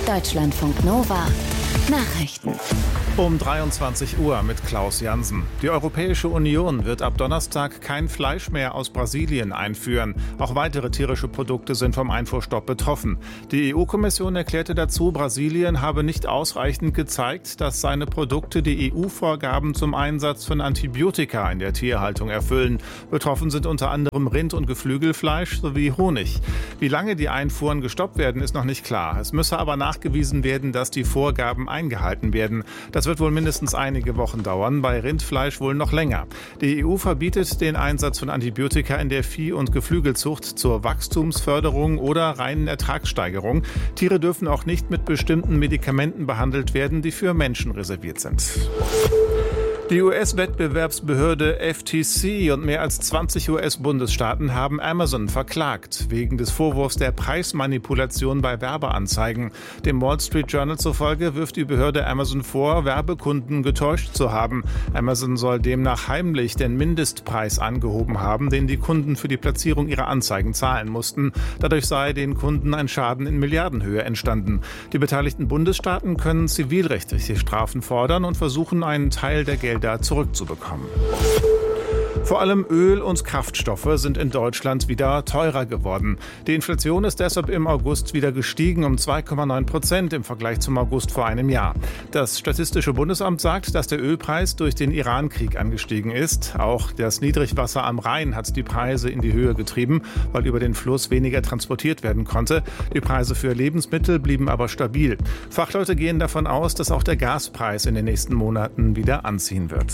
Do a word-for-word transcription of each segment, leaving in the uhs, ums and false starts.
Deutschlandfunk Nova Nachrichten. Um dreiundzwanzig Uhr mit Klaus Jansen. Die Europäische Union wird ab Donnerstag kein Fleisch mehr aus Brasilien einführen. Auch weitere tierische Produkte sind vom Einfuhrstopp betroffen. Die E U-Kommission erklärte dazu, Brasilien habe nicht ausreichend gezeigt, dass seine Produkte die E U-Vorgaben zum Einsatz von Antibiotika in der Tierhaltung erfüllen. Betroffen sind unter anderem Rind- und Geflügelfleisch sowie Honig. Wie lange die Einfuhren gestoppt werden, ist noch nicht klar. Es müsse aber nachgewiesen werden, dass die Vorgaben eingehalten werden. Das wird wohl mindestens einige Wochen dauern, bei Rindfleisch wohl noch länger. Die E U verbietet den Einsatz von Antibiotika in der Vieh- und Geflügelzucht zur Wachstumsförderung oder reinen Ertragssteigerung. Tiere dürfen auch nicht mit bestimmten Medikamenten behandelt werden, die für Menschen reserviert sind. Die U S-Wettbewerbsbehörde F T C und mehr als zwanzig U S-Bundesstaaten haben Amazon verklagt, wegen des Vorwurfs der Preismanipulation bei Werbeanzeigen. Dem Wall Street Journal zufolge wirft die Behörde Amazon vor, Werbekunden getäuscht zu haben. Amazon soll demnach heimlich den Mindestpreis angehoben haben, den die Kunden für die Platzierung ihrer Anzeigen zahlen mussten. Dadurch sei den Kunden ein Schaden in Milliardenhöhe entstanden. Die beteiligten Bundesstaaten können zivilrechtliche Strafen fordern und versuchen, einen Teil der Gelder zurückzubekommen. Vor allem Öl und Kraftstoffe sind in Deutschland wieder teurer geworden. Die Inflation ist deshalb im August wieder gestiegen um zwei Komma neun Prozent im Vergleich zum August vor einem Jahr. Das Statistische Bundesamt sagt, dass der Ölpreis durch den Iran-Krieg angestiegen ist. Auch das Niedrigwasser am Rhein hat die Preise in die Höhe getrieben, weil über den Fluss weniger transportiert werden konnte. Die Preise für Lebensmittel blieben aber stabil. Fachleute gehen davon aus, dass auch der Gaspreis in den nächsten Monaten wieder anziehen wird.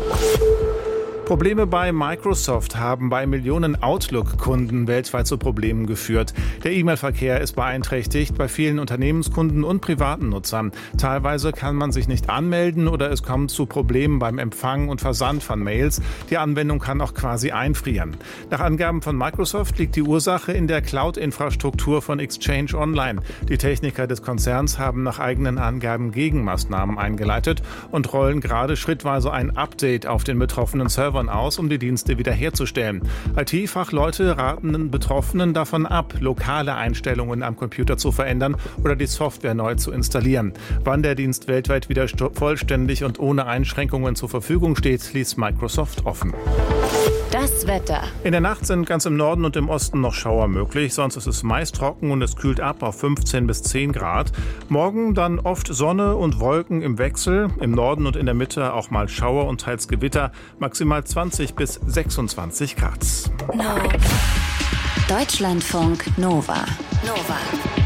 Probleme bei Microsoft haben bei Millionen Outlook-Kunden weltweit zu Problemen geführt. Der E-Mail-Verkehr ist beeinträchtigt bei vielen Unternehmenskunden und privaten Nutzern. Teilweise kann man sich nicht anmelden oder es kommt zu Problemen beim Empfang und Versand von Mails. Die Anwendung kann auch quasi einfrieren. Nach Angaben von Microsoft liegt die Ursache in der Cloud-Infrastruktur von Exchange Online. Die Techniker des Konzerns haben nach eigenen Angaben Gegenmaßnahmen eingeleitet und rollen gerade schrittweise ein Update auf den betroffenen Server aus, um die Dienste wiederherzustellen. I T-Fachleute raten den Betroffenen davon ab, lokale Einstellungen am Computer zu verändern oder die Software neu zu installieren. Wann der Dienst weltweit wieder vollständig und ohne Einschränkungen zur Verfügung steht, ließ Microsoft offen. Das Wetter. In der Nacht sind ganz im Norden und im Osten noch Schauer möglich. Sonst ist es meist trocken und es kühlt ab auf fünfzehn bis zehn Grad. Morgen dann oft Sonne und Wolken im Wechsel. Im Norden und in der Mitte auch mal Schauer und teils Gewitter. Maximal zwanzig bis sechsundzwanzig Grad. No. Deutschlandfunk Nova. Nova.